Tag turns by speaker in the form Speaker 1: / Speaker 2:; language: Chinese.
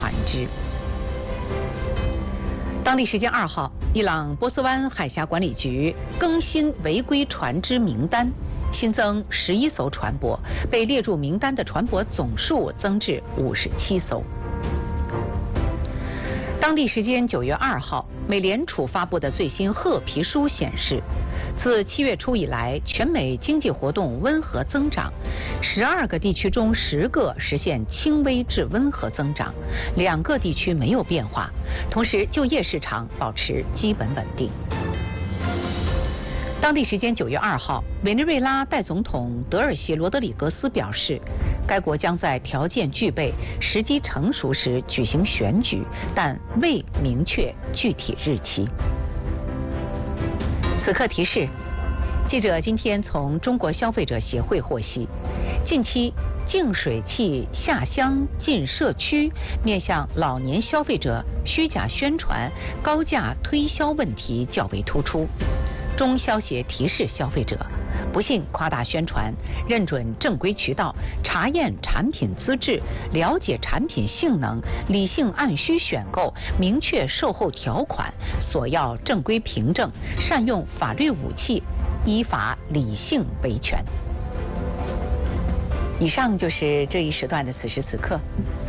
Speaker 1: 船只。当地时间2号，伊朗波斯湾海峡管理局更新违规船只名单，新增11艘船舶，被列入名单的船舶总数增至57艘。当地时间9月2号，美联储发布的最新褐皮书显示，自7月初以来，全美经济活动温和增长，12个地区中10个实现轻微至温和增长，2个地区没有变化，同时就业市场保持基本稳定。当地时间9月2号，委内瑞拉代总统德尔西罗德里格斯表示，该国将在条件具备、时机成熟时举行选举，但未明确具体日期。此刻提示：记者今天从中国消费者协会获悉，近期净水器下乡进社区面向老年消费者虚假宣传、高价推销问题较为突出。中消协提示消费者，不信夸大宣传，认准正规渠道，查验产品资质，了解产品性能，理性按需选购，明确售后条款，索要正规凭证，善用法律武器，依法理性维权。以上就是这一时段的此时此刻。